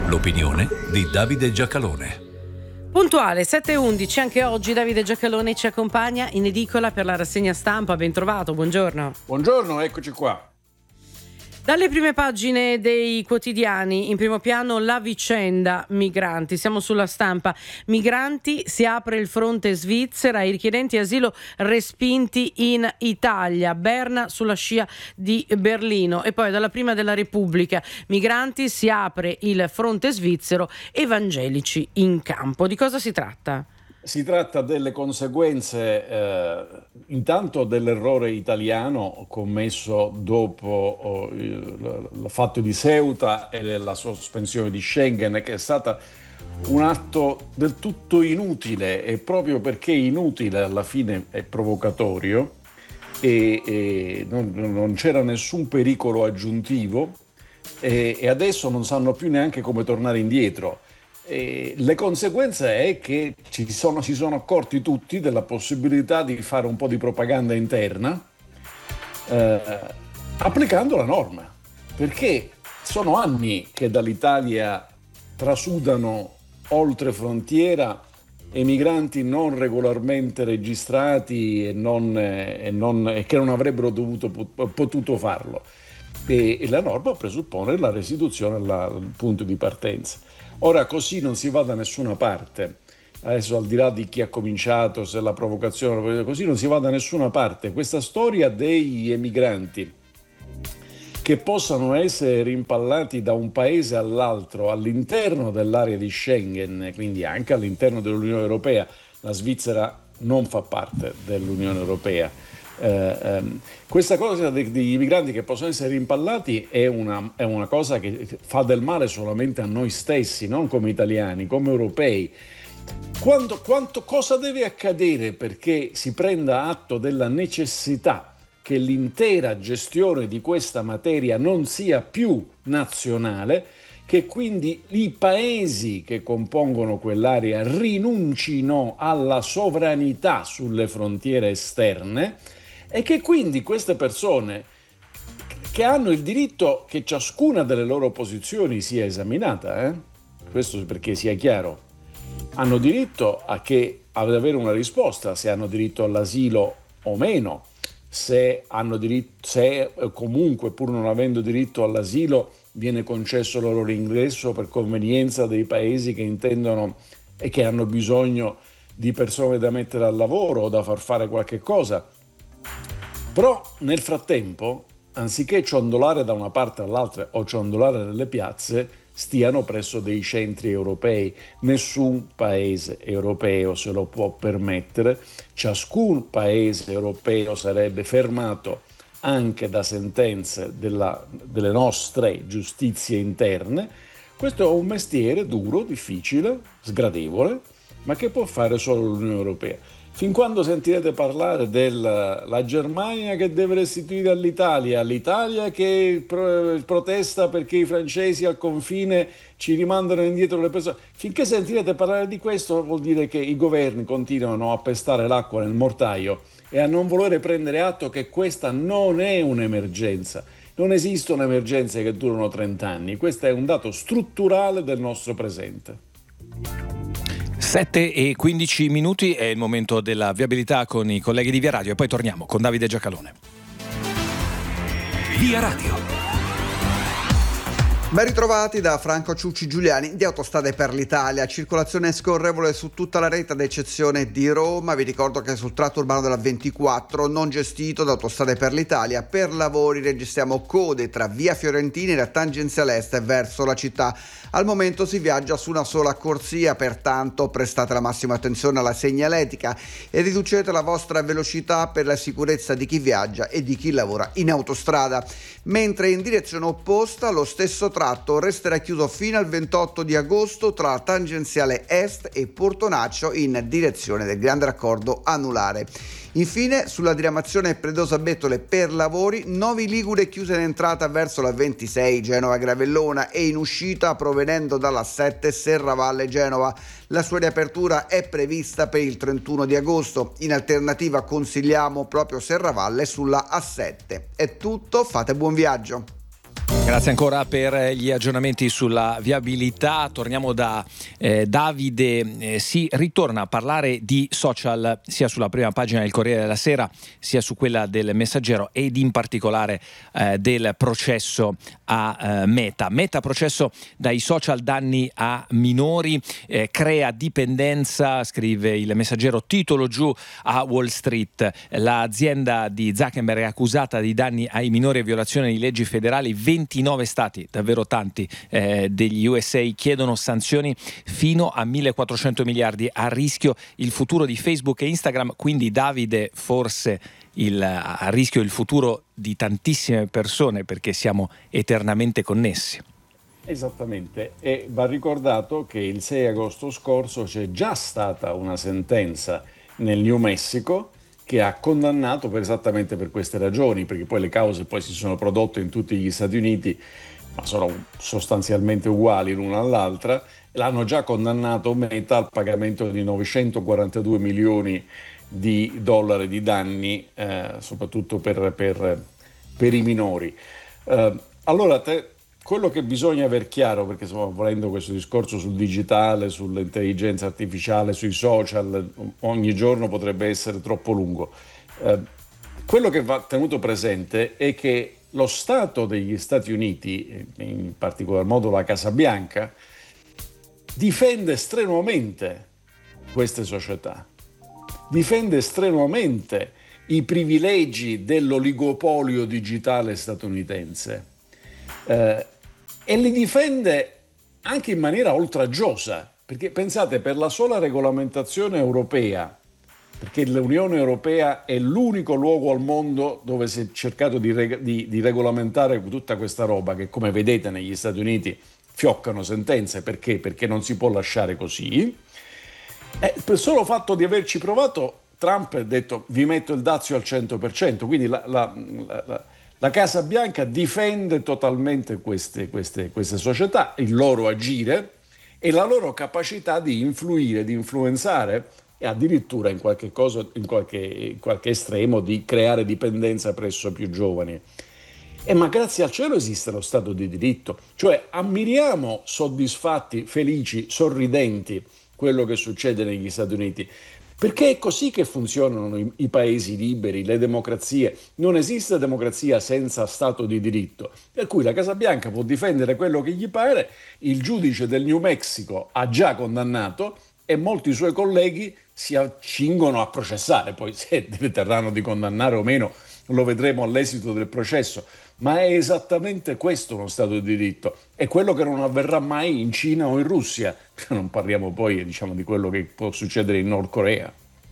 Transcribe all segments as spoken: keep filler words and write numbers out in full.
L'opinione di Davide Giacalone. Puntuale sette e undici, anche oggi Davide Giacalone ci accompagna in edicola per la rassegna stampa. Ben trovato, buongiorno. Buongiorno, eccoci qua. Dalle prime pagine dei quotidiani, in primo piano la vicenda migranti. Siamo sulla Stampa. Migranti, si apre il fronte Svizzera, i richiedenti asilo respinti in Italia. Berna sulla scia di Berlino. E poi dalla prima della Repubblica, migranti, si apre il fronte svizzero, evangelici in campo. Di cosa si tratta? Si tratta delle conseguenze, eh, intanto dell'errore italiano commesso dopo oh, il, il fatto di Ceuta e della sospensione di Schengen, che è stata un atto del tutto inutile, e proprio perché inutile alla fine è provocatorio e, e non, non c'era nessun pericolo aggiuntivo e, e adesso non sanno più neanche come tornare indietro. E le conseguenze è che ci sono, si sono accorti tutti della possibilità di fare un po' di propaganda interna eh, applicando la norma, perché sono anni che dall'Italia trasudano oltre frontiera emigranti non regolarmente registrati e, non, e, non, e che non avrebbero dovuto, potuto farlo, e, e la norma presuppone la restituzione al punto di partenza. Ora così non si va da nessuna parte. Adesso, al di là di chi ha cominciato, se la provocazione, così non si va da nessuna parte. Questa storia degli emigranti che possano essere rimpallati da un paese all'altro all'interno dell'area di Schengen, quindi anche all'interno dell'Unione Europea. La Svizzera non fa parte dell'Unione Europea. Eh, ehm, questa cosa degli migranti che possono essere rimpallati è una, è una cosa che fa del male solamente a noi stessi, non come italiani, come europei. Quanto, quanto, cosa deve accadere perché si prenda atto della necessità che l'intera gestione di questa materia non sia più nazionale, che quindi i paesi che compongono quell'area rinuncino alla sovranità sulle frontiere esterne, e che quindi queste persone, che hanno il diritto che ciascuna delle loro posizioni sia esaminata, eh? questo perché sia chiaro, hanno diritto a che, ad avere una risposta, se hanno diritto all'asilo o meno, se hanno diritto, se comunque pur non avendo diritto all'asilo viene concesso loro l'ingresso per convenienza dei paesi che intendono e che hanno bisogno di persone da mettere al lavoro o da far fare qualche cosa. Però nel frattempo, anziché ciondolare da una parte all'altra o ciondolare nelle piazze, stiano presso dei centri europei. Nessun paese europeo se lo può permettere. Ciascun paese europeo sarebbe fermato anche da sentenze della, delle nostre giustizie interne. Questo è un mestiere duro, difficile, sgradevole, ma che può fare solo l'Unione Europea. Fin quando sentirete parlare della Germania che deve restituire all'Italia, l'Italia che pro- protesta perché i francesi al confine ci rimandano indietro le persone, finché sentirete parlare di questo vuol dire che i governi continuano a pestare l'acqua nel mortaio e a non volere prendere atto che questa non è un'emergenza. Non esistono emergenze che durano trenta anni, questo è un dato strutturale del nostro presente. sette e quindici minuti è il momento della viabilità con i colleghi di Via Radio e poi torniamo con Davide Giacalone. Via Radio. Ben ritrovati da Franco Ciucci Giuliani di Autostrade per l'Italia. Circolazione scorrevole su tutta la rete ad eccezione di Roma. Vi ricordo che sul tratto urbano della ventiquattro, non gestito da Autostrade per l'Italia, per lavori registriamo code tra via Fiorentina e la tangenziale est verso la città. Al momento si viaggia su una sola corsia, pertanto prestate la massima attenzione alla segnaletica e riducete la vostra velocità per la sicurezza di chi viaggia e di chi lavora in autostrada. Mentre in direzione opposta lo stesso tratto resterà chiuso fino al ventotto di agosto tra la tangenziale est e Portonaccio in direzione del grande raccordo anulare. Infine, sulla diramazione Predosa-Bettole per lavori, Novi Ligure chiusa in entrata verso la ventisei Genova-Gravellona e in uscita provenendo dalla sette Serravalle-Genova. La sua riapertura è prevista per il trentuno di agosto. In alternativa consigliamo proprio Serravalle sulla A sette. È tutto, fate buon viaggio. Grazie ancora per gli aggiornamenti sulla viabilità. Torniamo da eh, Davide. Eh, si ritorna a parlare di social sia sulla prima pagina del Corriere della Sera sia su quella del Messaggero ed in particolare eh, del processo a eh, Meta. Meta processo dai social danni a minori, eh, crea dipendenza, scrive il Messaggero, titolo giù a Wall Street. L'azienda di Zuckerberg è accusata di danni ai minori e violazione di leggi federali. ventinove stati, davvero tanti, eh, degli U S A chiedono sanzioni fino a millequattrocento miliardi, a rischio il futuro di Facebook e Instagram. Quindi Davide, forse il, a rischio il futuro di tantissime persone, perché siamo eternamente connessi. Esattamente, e va ricordato che il sei agosto scorso c'è già stata una sentenza nel New Mexico che ha condannato per esattamente per queste ragioni, perché poi le cause poi si sono prodotte in tutti gli Stati Uniti, ma sono sostanzialmente uguali l'una all'altra. L'hanno già condannato Meta al pagamento di novecentoquarantadue milioni di dollari di danni, eh, soprattutto per, per, per i minori. Eh, allora, te, quello che bisogna aver chiaro, perché insomma, volendo questo discorso sul digitale, sull'intelligenza artificiale, sui social, ogni giorno potrebbe essere troppo lungo. Eh, quello che va tenuto presente è che lo Stato degli Stati Uniti, in particolar modo la Casa Bianca, difende strenuamente queste società, difende strenuamente i privilegi dell'oligopolio digitale statunitense. Eh, E li difende anche in maniera oltraggiosa, perché pensate, per la sola regolamentazione europea, perché l'Unione Europea è l'unico luogo al mondo dove si è cercato di, reg- di, di regolamentare tutta questa roba, che come vedete negli Stati Uniti fioccano sentenze. Perché? Perché non si può lasciare così. E per il solo fatto di averci provato, Trump ha detto vi metto il dazio al cento per cento, quindi la... la, la, la La Casa Bianca difende totalmente queste, queste, queste società, il loro agire e la loro capacità di influire, di influenzare e addirittura in qualche cosa, in qualche, in qualche estremo di creare dipendenza presso più giovani. E ma grazie al cielo esiste lo Stato di diritto, cioè ammiriamo soddisfatti, felici, sorridenti quello che succede negli Stati Uniti. Perché è così che funzionano i, i paesi liberi, le democrazie. Non esiste democrazia senza Stato di diritto. Per cui la Casa Bianca può difendere quello che gli pare, il giudice del New Mexico ha già condannato e molti suoi colleghi si accingono a processare. Poi se terranno di condannare o meno lo vedremo all'esito del processo. Ma è esattamente questo uno Stato di diritto. È quello che non avverrà mai in Cina o in Russia. Non parliamo poi, diciamo, di quello che può succedere in Nord Corea.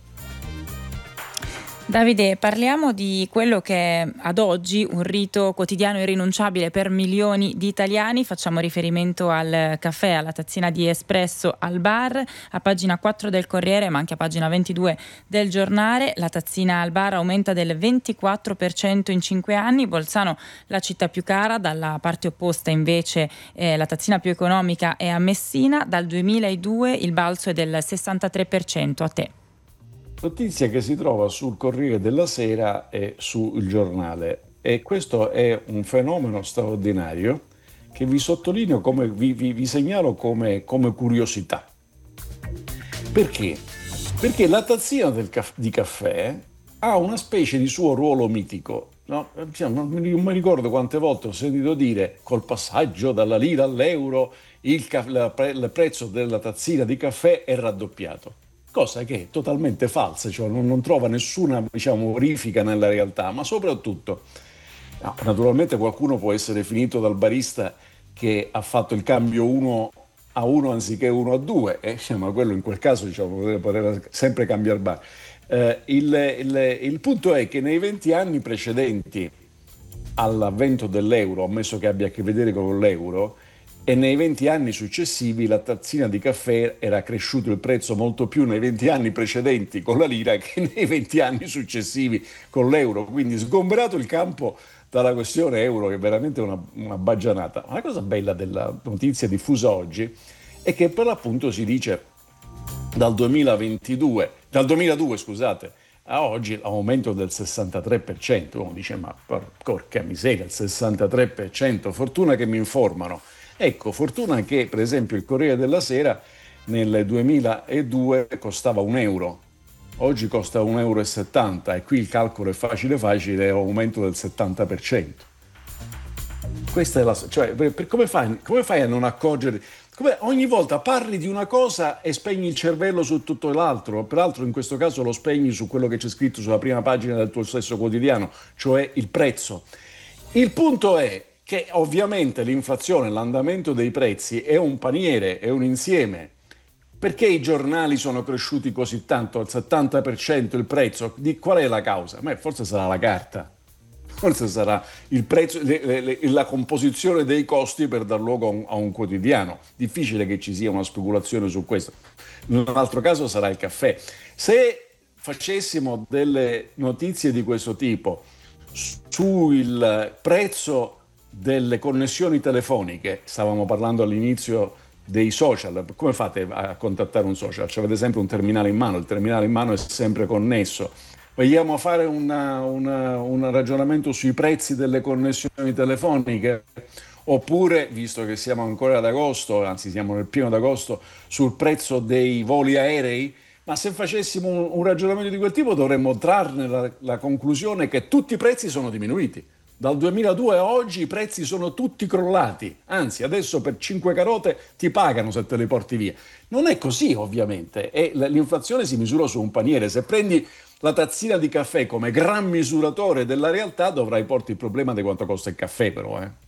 Davide, parliamo di quello che è ad oggi un rito quotidiano irrinunciabile per milioni di italiani. Facciamo riferimento al caffè, alla tazzina di espresso al bar. A pagina quattro del Corriere, ma anche a pagina ventidue del Giornale, la tazzina al bar aumenta del ventiquattro per cento in cinque anni. Bolzano, la città più cara, dalla parte opposta invece eh, la tazzina più economica è a Messina. Dal duemiladue il balzo è del sessantatré per cento. A te. Notizia che si trova sul Corriere della Sera e sul Giornale, e questo è un fenomeno straordinario che vi sottolineo, come vi, vi, vi segnalo come, come curiosità. Perché? Perché la tazzina del caff- di caffè ha una specie di suo ruolo mitico. No? Non mi ricordo quante volte ho sentito dire col passaggio dalla lira all'euro il, ca- la pre- il prezzo della tazzina di caffè è raddoppiato. Cosa che è totalmente falsa, cioè non, non trova nessuna, diciamo, verifica nella realtà, ma soprattutto, no, naturalmente qualcuno può essere finito dal barista che ha fatto il cambio uno a uno anziché uno a due, eh, ma quello in quel caso, diciamo, poteva sempre cambiare bar. Eh, il, il, il punto è che nei venti anni precedenti all'avvento dell'euro, ammesso che abbia a che vedere con l'euro, e nei venti anni successivi la tazzina di caffè era cresciuto il prezzo molto più nei venti anni precedenti con la lira che nei venti anni successivi con l'euro, quindi sgomberato il campo dalla questione euro, che è veramente una, una baggianata. Ma la cosa bella della notizia diffusa oggi è che per l'appunto si dice dal duemilaventidue, dal duemiladue scusate, a oggi l'aumento del sessantatré per cento. Uno dice, ma porca miseria, il sessantatré per cento, fortuna che mi informano. Ecco, fortuna che per esempio il Corriere della Sera nel duemiladue costava un euro, oggi costa un euro e settanta, e qui il calcolo è facile facile, è un aumento del settanta per cento. Questa è la, cioè, per, come, fai, come fai a non accorgere? Come ogni volta parli di una cosa e spegni il cervello su tutto l'altro, peraltro in questo caso lo spegni su quello che c'è scritto sulla prima pagina del tuo stesso quotidiano, cioè il prezzo. Il punto è che ovviamente l'inflazione, l'andamento dei prezzi è un paniere, è un insieme. Perché i giornali sono cresciuti così tanto, al settanta per cento il prezzo? Di qual è la causa? Beh, forse sarà la carta. Forse sarà il prezzo, le, le, la composizione dei costi per dar luogo a un, a un quotidiano. Difficile che ci sia una speculazione su questo. In un altro caso sarà il caffè. Se facessimo delle notizie di questo tipo sul prezzo delle connessioni telefoniche, stavamo parlando all'inizio dei social, come fate a contattare un social? Cioè, avete sempre un terminale in mano, il terminale in mano è sempre connesso. Vogliamo fare una, una, un ragionamento sui prezzi delle connessioni telefoniche? Oppure, visto che siamo ancora ad agosto, anzi siamo nel pieno d'agosto, sul prezzo dei voli aerei? Ma se facessimo un, un ragionamento di quel tipo dovremmo trarne la, la conclusione che tutti i prezzi sono diminuiti. Dal duemiladue a oggi i prezzi sono tutti crollati, anzi adesso per cinque carote ti pagano se te le porti via. Non è così ovviamente, e l'inflazione si misura su un paniere. Se prendi la tazzina di caffè come gran misuratore della realtà dovrai porti il problema di quanto costa il caffè però. Eh.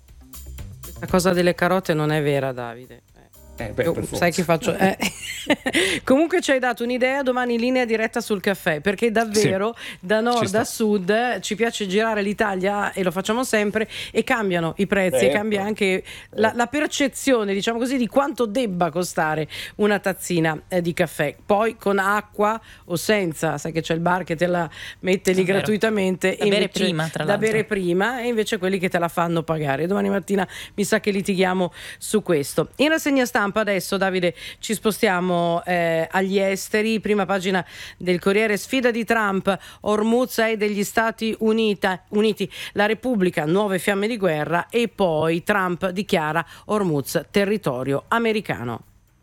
La cosa delle carote non è vera, Davide. Eh, beh, Io, sai che faccio? Eh. Comunque ci hai dato un'idea, domani linea diretta sul caffè, perché davvero sì, da nord a sud ci piace girare l'Italia e lo facciamo sempre, e cambiano i prezzi, certo, e cambia anche la, la percezione, diciamo così, di quanto debba costare una tazzina eh, di caffè, poi con acqua o senza, sai che c'è il bar che te la mette lì gratuitamente da bere prima, tra da l'altro. bere prima, e invece quelli che te la fanno pagare. Domani mattina mi sa che litighiamo su questo. In rassegna stampa adesso, Davide, ci spostiamo eh, agli esteri. Prima pagina del Corriere: sfida di Trump, Hormuz è degli Stati Unita, Uniti, la Repubblica, nuove fiamme di guerra, e poi Trump dichiara Hormuz territorio americano.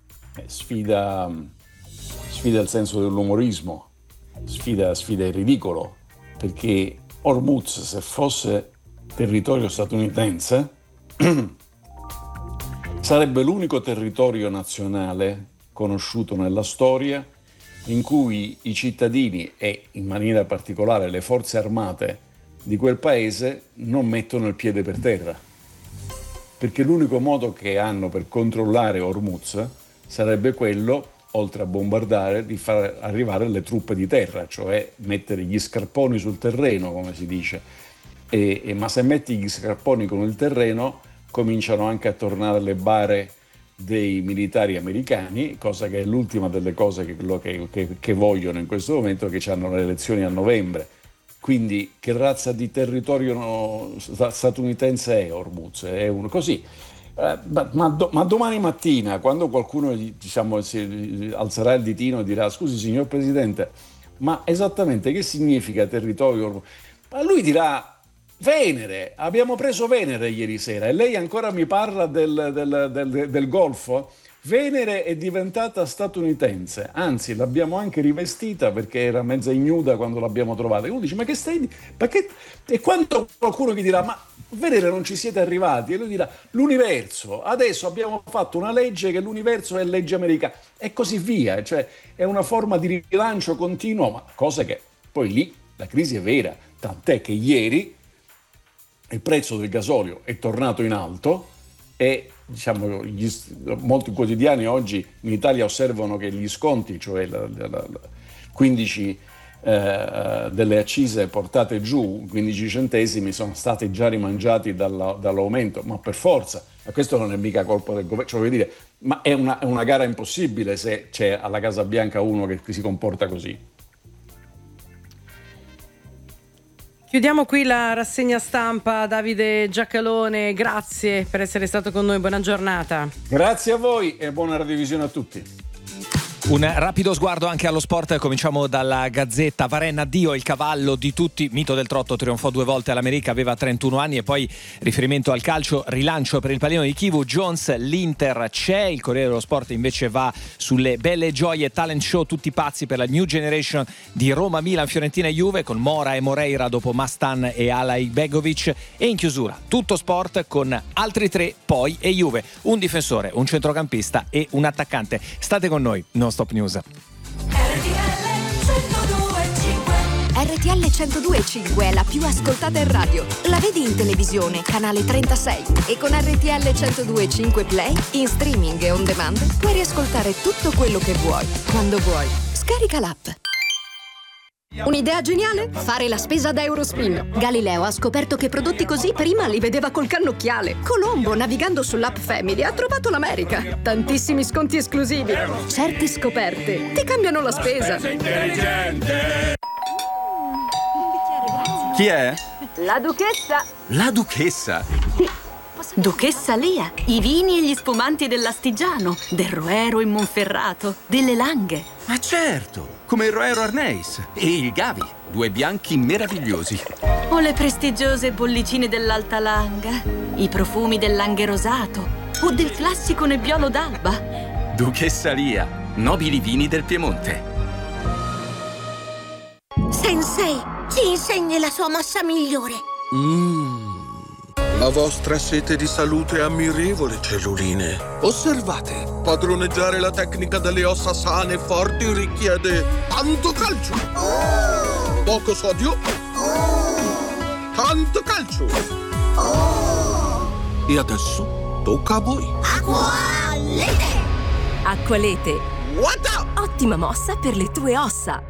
Sfida, sfida il senso dell'umorismo, sfida, sfida il ridicolo, perché Hormuz, se fosse territorio statunitense sarebbe l'unico territorio nazionale conosciuto nella storia in cui i cittadini, e in maniera particolare le forze armate di quel paese, non mettono il piede per terra. Perché l'unico modo che hanno per controllare Hormuz sarebbe quello, oltre a bombardare, di far arrivare le truppe di terra, cioè mettere gli scarponi sul terreno, come si dice. E, e, ma se metti gli scarponi con il terreno, cominciano anche a tornare le bare dei militari americani, cosa che è l'ultima delle cose che, che, che, che vogliono in questo momento, che hanno le elezioni a novembre. Quindi che razza di territorio no, statunitense è Hormuz? È uno così. Eh, ma, ma, do, ma domani mattina, quando qualcuno, diciamo, si alzerà il ditino e dirà: scusi signor Presidente, ma esattamente che significa territorio Hormuz? Ma lui dirà: Venere, abbiamo preso Venere ieri sera, e lei ancora mi parla del, del, del, del Golfo? Venere è diventata statunitense, anzi l'abbiamo anche rivestita perché era mezza ignuda quando l'abbiamo trovata. E uno dice: ma che stai... Ma che... E quando qualcuno gli dirà: ma Venere non ci siete arrivati? E lui dirà: l'universo, adesso abbiamo fatto una legge che l'universo è legge americana, e così via. Cioè è una forma di rilancio continuo, ma cosa che poi lì la crisi è vera, tant'è che ieri il prezzo del gasolio è tornato in alto e, diciamo, gli, molti quotidiani oggi in Italia osservano che gli sconti, cioè la, la, la quindici eh, delle accise portate giù, quindici centesimi, sono stati già rimangiati dalla, dall'aumento, ma per forza. Ma questo non è mica colpa del governo, cioè, voglio dire, ma è una, è una gara impossibile se c'è alla Casa Bianca uno che, che si comporta così. Chiudiamo qui la rassegna stampa. Davide Giacalone, grazie per essere stato con noi, buona giornata. Grazie a voi e buona radiovisione a tutti. Un rapido sguardo anche allo sport, cominciamo dalla Gazzetta. Varenne, addio il cavallo di tutti, mito del trotto, trionfò due volte all'America, aveva trentuno anni. E poi riferimento al calcio, rilancio per il pallino di Kivu Jones, l'Inter c'è. Il Corriere dello Sport invece va sulle belle gioie, talent show tutti pazzi per la new generation di Roma, Milan, Fiorentina e Juve, con Mora e Moreira dopo Mastan e Alai Begovic. E in chiusura tutto sport con altri tre, poi e Juve, un difensore, un centrocampista e un attaccante. State con noi, non Stop News. R T L centodue e cinque è la più ascoltata in radio. La vedi in televisione, canale trentasei. E con R T L centodue e cinque Play, in streaming e on demand, puoi riascoltare tutto quello che vuoi, quando vuoi. Scarica l'app. Un'idea geniale? Fare la spesa da Eurospin. Galileo ha scoperto che prodotti così prima li vedeva col cannocchiale. Colombo, navigando sull'app Family, ha trovato l'America. Tantissimi sconti esclusivi. Certe scoperte ti cambiano la spesa. Chi è? La duchessa. La duchessa? Sì. Duchessa Lia, i vini e gli spumanti dell'Astigiano, del Roero in Monferrato, delle Langhe. Ma certo, come il Roero Arneis e il Gavi, due bianchi meravigliosi. O le prestigiose bollicine dell'Alta Langa, i profumi del Langhe rosato o del classico Nebbiolo d'Alba. Duchessa Lia, nobili vini del Piemonte. Sensei, ci insegni la sua mossa migliore. Mmm. La vostra sete di salute è ammirevole, celluline. Osservate, padroneggiare la tecnica delle ossa sane e forti richiede tanto calcio, oh! Poco sodio, oh! Tanto calcio, oh! E adesso tocca a voi. Acqualete! Acqualete. What up? Ottima mossa per le tue ossa.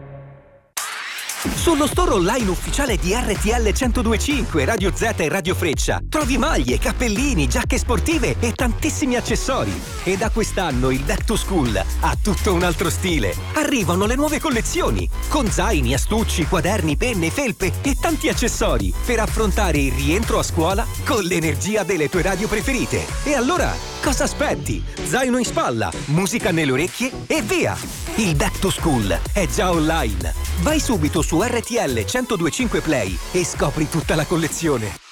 Sullo store online ufficiale di R T L centodue e cinque, Radio Z e Radio Freccia trovi maglie, cappellini, giacche sportive e tantissimi accessori. E da quest'anno il Back to School ha tutto un altro stile. Arrivano le nuove collezioni con zaini, astucci, quaderni, penne, felpe e tanti accessori per affrontare il rientro a scuola con l'energia delle tue radio preferite. E allora, cosa aspetti? Zaino in spalla, musica nelle orecchie e via! Il Back to School è già online. Vai subito su R T L centodue e cinque Play e scopri tutta la collezione.